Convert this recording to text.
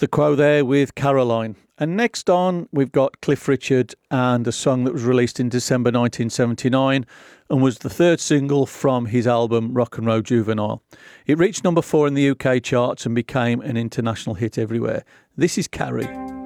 The Quo there with Caroline. And next on, we've got Cliff Richard and a song that was released in December 1979 and was the third single from his album Rock and Roll Juvenile. It reached number 4 in the UK charts and became an international hit everywhere. This is Carrie.